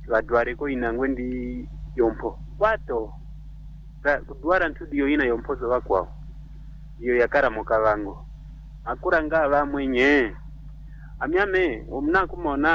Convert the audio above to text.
wadware ko inangwe ndi yompo wato kudwara ntudio ina yompozo wakwao iyo yakaramuka bango akuranga bamwenye amyame omnakumona